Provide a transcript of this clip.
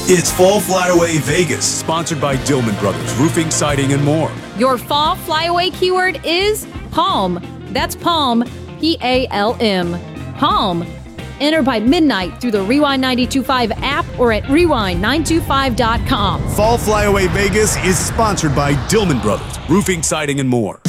It's Fall Flyaway Vegas. Sponsored by Dillman Brothers, Roofing, Siding, and more. Your fall flyaway keyword is Palm. That's Palm, P-A-L-M. Palm. Enter by midnight through the Rewind 92.5 app or at rewind925.com. Fall Flyaway Vegas is sponsored by Dillman Brothers, Roofing, Siding, and more.